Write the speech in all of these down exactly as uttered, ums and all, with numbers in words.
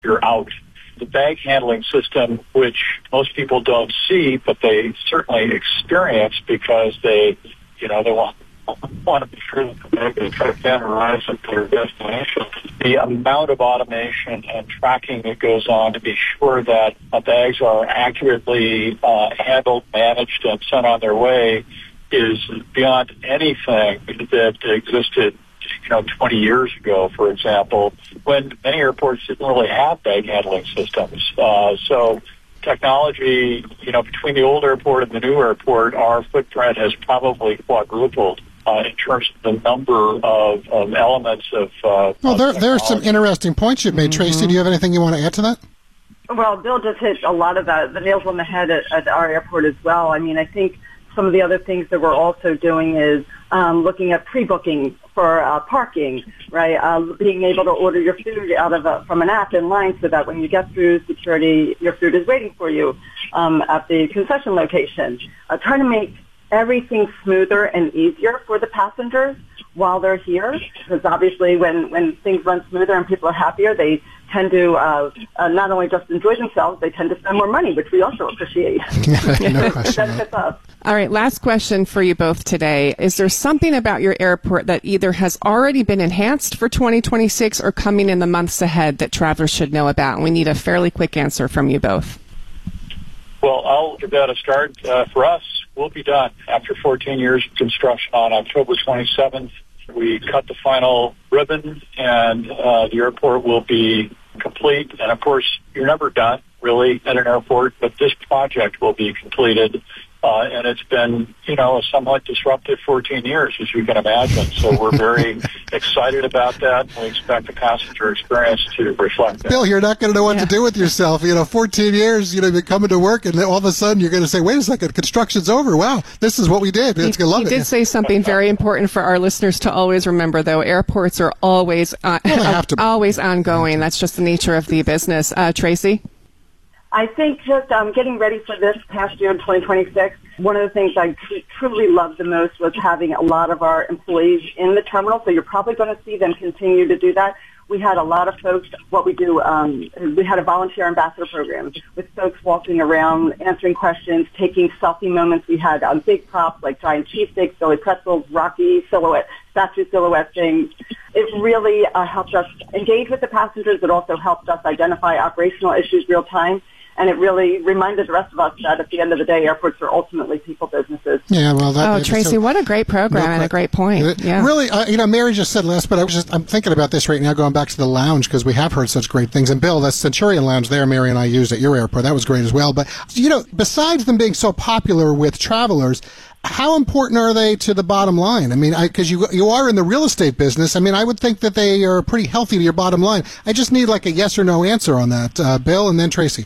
you're out. The bag handling system, which most people don't see, but they certainly experience because they, you know, they want, want to be sure that the bag is checked in or arrives at their destination. The amount of automation and tracking that goes on to be sure that uh, bags are accurately uh, handled, managed, and sent on their way is beyond anything that existed, you know, twenty years ago, for example, when many airports didn't really have bag handling systems. Uh, so technology, you know, between the old airport and the new airport, our footprint has probably quadrupled uh, in terms of the number of, of elements of uh Well, of there, there are some interesting points you've made. Mm-hmm. Tracy, do you have anything you want to add to that? Well, Bill just hit a lot of the, the nails on the head at, at our airport as well. I mean, I think some of the other things that we're also doing is um, looking at pre-booking for uh, parking, right? Uh, being able to order your food out of a, from an app in line so that when you get through security, your food is waiting for you um, at the concession location. Uh, trying to make everything smoother and easier for the passengers while they're here, because obviously when, when things run smoother and people are happier, they tend to uh, uh, not only just enjoy themselves, they tend to spend more money, which we also appreciate. No question. It benefits us. All right, last question for you both today. Is there something about your airport that either has already been enhanced for twenty twenty-six or coming in the months ahead that travelers should know about? And we need a fairly quick answer from you both. Well, I'll give that a start. Uh, for us, we'll be done after fourteen years of construction on October twenty-seventh. We cut the final ribbon, and uh, the airport will be complete. And, of course, you're never done, really, at an airport, but this project will be completed. Uh, and it's been, you know, a somewhat disruptive fourteen years, as you can imagine. So we're very excited about that. And we expect the passenger experience to reflect that. Bill, you're not going to know what yeah. to do with yourself. You know, fourteen years, you know, you've been coming to work, and then all of a sudden you're going to say, wait a second, construction's over. Wow, this is what we did. It's going to love you it. You did say something very important for our listeners to always remember, though. Airports are always, uh, well, they have to be. always ongoing. That's just the nature of the business. Uh, Tracy? I think just um, getting ready for this past year in twenty twenty-six, one of the things I tr- truly loved the most was having a lot of our employees in the terminal, so you're probably going to see them continue to do that. We had a lot of folks, what we do, um, we had a volunteer ambassador program with folks walking around, answering questions, taking selfie moments. We had um, big props like giant cheesesteaks, Philly pretzels, Rocky silhouette, statue silhouette things. It really uh, helped us engage with the passengers. It also helped us identify operational issues real time. And it really reminded the rest of us that at the end of the day, airports are ultimately people businesses. Yeah, well, that, oh, Tracy, so, what a great program no, and a great point. Yeah. Really, uh, you know, Mary just said last, but I was just, I'm thinking about this right now, going back to the lounge, because we have heard such great things. And Bill, that Centurion Lounge there, Mary and I used at your airport, that was great as well. But, you know, besides them being so popular with travelers, how important are they to the bottom line? I mean, because you you are in the real estate business. I mean, I would think that they are pretty healthy to your bottom line. I just need like a yes or no answer on that. Uh, Bill, and then Tracy.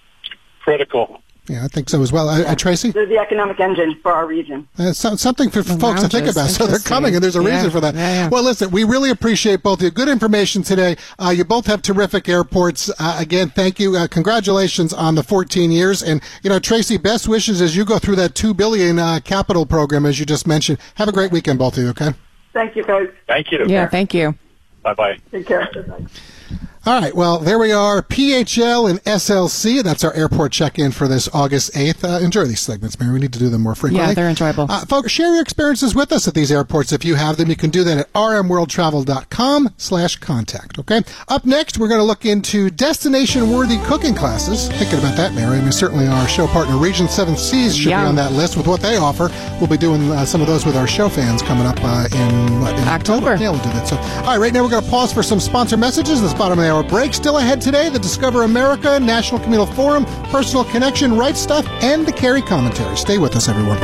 Critical. Yeah, I think so as well. Uh, uh, Tracy? They're the economic engine for our region. Uh, so, something for, for folks to think about. So they're coming, and there's a yeah. reason for that. Yeah, yeah. Well, listen, we really appreciate both of you. Good information today. Uh, you both have terrific airports. Uh, again, thank you. Uh, congratulations on the fourteen years. And, you know, Tracy, best wishes as you go through that two billion dollars uh, capital program, as you just mentioned. Have a great weekend, both of you, okay? Thank you, folks. Thank you. Yeah, thank you. Bye-bye. Take care. Bye-bye. All right, well, there we are, P H L and S L C. That's our airport check-in for this August eighth. Uh, enjoy these segments, Mary. We need to do them more frequently. Yeah, they're enjoyable. Uh, folks, share your experiences with us at these airports. If you have them, you can do that at rmworldtravel.com slash contact, okay? Up next, we're going to look into destination-worthy cooking classes. Thinking about that, Mary. I mean, certainly our show partner, Region seven Seas, should yeah. be on that list with what they offer. We'll be doing uh, some of those with our show fans coming up uh, in, what, in October. October. Yeah, we'll do that. So, all right, right now we're going to pause for some sponsor messages. This bottom of the hour break. Still ahead today, the Discover America National Communal Forum, Personal Connection, Right Stuff, and the Carey Commentary. Stay with us, everyone.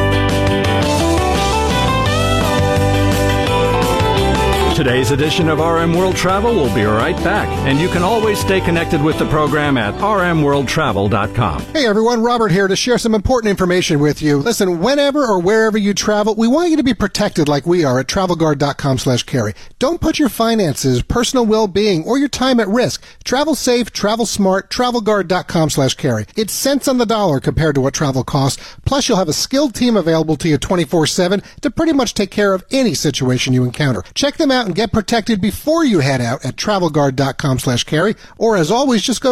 Today's edition of R M World Travel will be right back, and you can always stay connected with the program at r m world travel dot com. Hey everyone, Robert here to share some important information with you. Listen, whenever or wherever you travel, we want you to be protected like we are at travelguard.com slash carry. Don't put your finances, personal well-being, or your time at risk. Travel safe, travel smart, travelguard.com slash carry. It's cents on the dollar compared to what travel costs. Plus, you'll have a skilled team available to you twenty-four seven to pretty much take care of any situation you encounter. Check them out out and get protected before you head out at travelguard dot com slash carry, or as always, just go